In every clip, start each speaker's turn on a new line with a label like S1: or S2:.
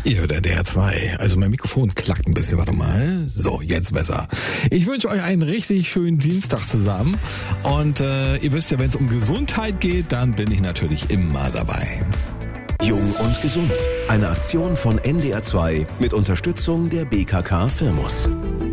S1: Ihr hört NDR 2. Also mein Mikrofon klackt ein bisschen, warte mal. So, jetzt besser. Ich wünsche euch einen richtig schönen Dienstag zusammen. Und ihr wisst ja, wenn es um Gesundheit geht, dann bin ich natürlich immer dabei.
S2: Jung und gesund. Eine Aktion von NDR 2 mit Unterstützung der BKK Firmus.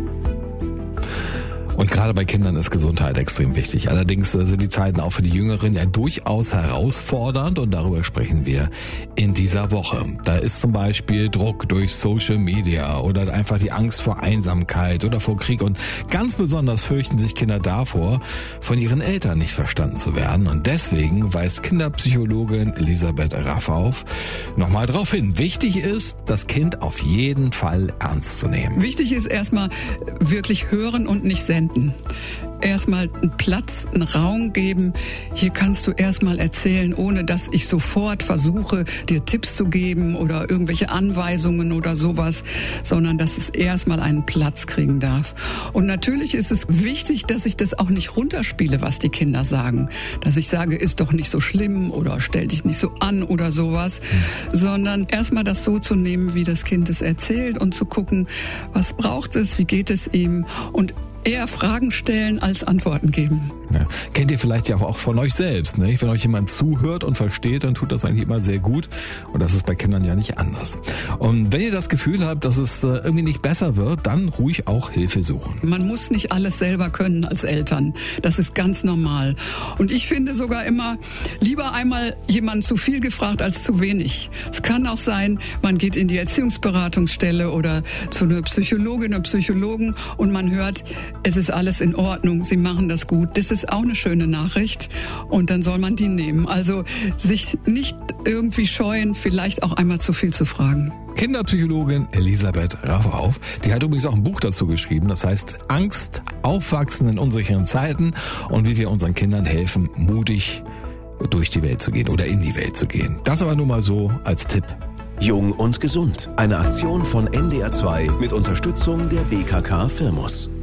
S1: Und gerade bei Kindern ist Gesundheit extrem wichtig. Allerdings sind die Zeiten auch für die Jüngeren ja durchaus herausfordernd und darüber sprechen wir in dieser Woche. Da ist zum Beispiel Druck durch Social Media oder einfach die Angst vor Einsamkeit oder vor Krieg und ganz besonders fürchten sich Kinder davor, von ihren Eltern nicht verstanden zu werden. Und deswegen weist Kinderpsychologin Elisabeth Raffauf nochmal darauf hin. Wichtig ist, das Kind auf jeden Fall ernst zu nehmen.
S3: Wichtig ist erstmal wirklich hören und nicht senden. Erstmal einen Platz, einen Raum geben. Hier kannst du erstmal erzählen, ohne dass ich sofort versuche, dir Tipps zu geben oder irgendwelche Anweisungen oder sowas, sondern dass es erstmal einen Platz kriegen darf. Und natürlich ist es wichtig, dass ich das auch nicht runterspiele, was die Kinder sagen. Dass ich sage, ist doch nicht so schlimm oder stell dich nicht so an oder sowas, sondern erstmal das so zu nehmen, wie das Kind es erzählt und zu gucken, was braucht es, wie geht es ihm und eher Fragen stellen als Antworten geben.
S1: Ja. Kennt ihr vielleicht ja auch von euch selbst, ne? Wenn euch jemand zuhört und versteht, dann tut das eigentlich immer sehr gut. Und das ist bei Kindern ja nicht anders. Und wenn ihr das Gefühl habt, dass es irgendwie nicht besser wird, dann ruhig auch Hilfe suchen.
S3: Man muss nicht alles selber können als Eltern. Das ist ganz normal. Und ich finde sogar immer, lieber einmal jemanden zu viel gefragt als zu wenig. Es kann auch sein, man geht in die Erziehungsberatungsstelle oder zu einer Psychologin oder Psychologen und man hört, es ist alles in Ordnung, sie machen das gut. Das ist auch eine schöne Nachricht und dann soll man die nehmen. Also sich nicht irgendwie scheuen, vielleicht auch einmal zu viel zu fragen.
S1: Kinderpsychologin Elisabeth Raffauf, die hat übrigens auch ein Buch dazu geschrieben, das heißt Angst, Aufwachsen in unsicheren Zeiten und wie wir unseren Kindern helfen, mutig durch die Welt zu gehen oder in die Welt zu gehen. Das aber nur mal so als Tipp.
S2: Jung und gesund. Eine Aktion von NDR 2 mit Unterstützung der BKK Firmus.